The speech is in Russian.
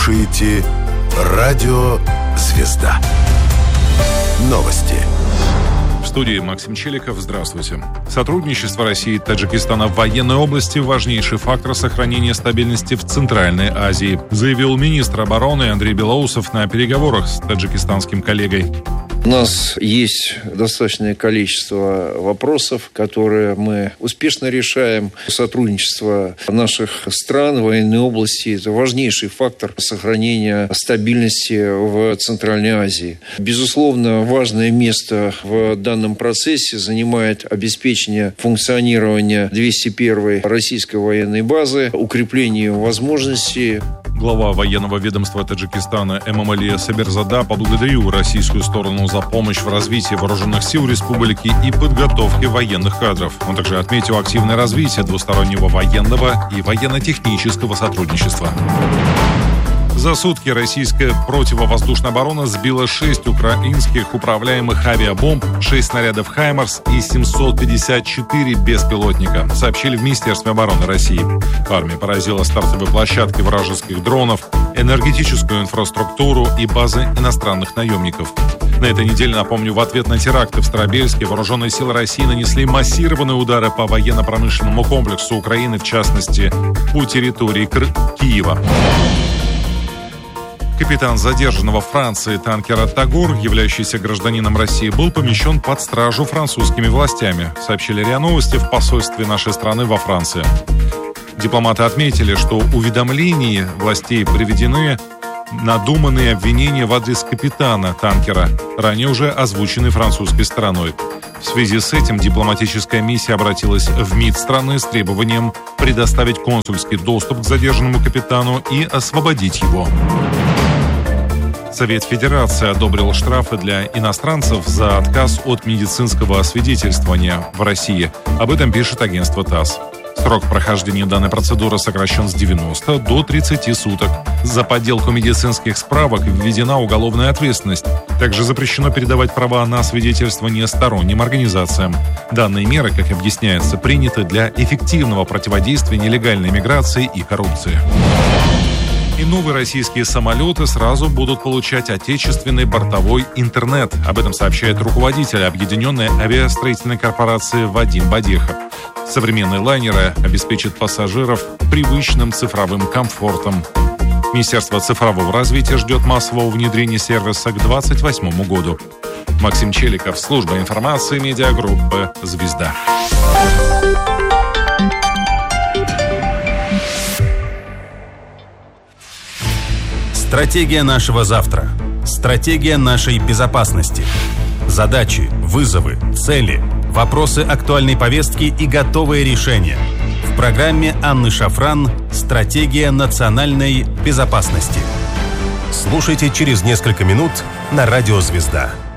слушаете Радио «Звезда». Новости. В студии Максим Челиков. Здравствуйте. Сотрудничество России и Таджикистана в военной области – важнейший фактор сохранения стабильности в Центральной Азии, заявил министр обороны Андрей Белоусов на переговорах с таджикистанским коллегой. У нас есть достаточное количество вопросов, которые мы успешно решаем. Сотрудничество наших стран в военной области – это важнейший фактор сохранения стабильности в Центральной Азии. Безусловно, важное место в данном процессе занимает обеспечение функционирования 201-й российской военной базы, укрепление возможностей. Глава военного ведомства Таджикистана Эмомали Сабирзада поблагодарил российскую сторону за помощь в развитии вооруженных сил республики и подготовке военных кадров. Он также отметил активное развитие двустороннего военного и военно-технического сотрудничества. За сутки российская противовоздушная оборона сбила 6 украинских управляемых авиабомб, 6 снарядов «Хаймарс» и 754 беспилотника, сообщили в Министерстве обороны России. Армия поразила стартовые площадки вражеских дронов, энергетическую инфраструктуру и базы иностранных наемников. На этой неделе, напомню, в ответ на теракты в Старобельске вооруженные силы России нанесли массированные удары по военно-промышленному комплексу Украины, в частности, по территории Киева. Капитан задержанного в Франции танкера «Тагор», являющийся гражданином России, был помещен под стражу французскими властями, сообщили РИА Новости в посольстве нашей страны во Франции. Дипломаты отметили, что в уведомлении властей приведены надуманные обвинения в адрес капитана танкера, ранее уже озвученные французской стороной. В связи с этим дипломатическая миссия обратилась в МИД страны с требованием предоставить консульский доступ к задержанному капитану и освободить его. Совет Федерации одобрил штрафы для иностранцев за отказ от медицинского освидетельствования в России. Об этом пишет агентство ТАСС. Срок прохождения данной процедуры сокращен с 90 до 30 суток. За подделку медицинских справок введена уголовная ответственность. Также запрещено передавать права на освидетельствование сторонним организациям. Данные меры, как объясняется, приняты для эффективного противодействия нелегальной миграции и коррупции. И новые российские самолеты сразу будут получать отечественный бортовой интернет. Об этом сообщает руководитель Объединенной авиастроительной корпорации Вадим Бадехов. Современные лайнеры обеспечат пассажиров привычным цифровым комфортом. Министерство цифрового развития ждет массового внедрения сервиса к 2028 году. Максим Челиков, служба информации медиагруппы «Звезда». Стратегия нашего завтра. Стратегия нашей безопасности. Задачи, вызовы, цели, вопросы актуальной повестки и готовые решения. В программе Анны Шафран «Стратегия национальной безопасности». Слушайте через несколько минут на Радио «Звезда».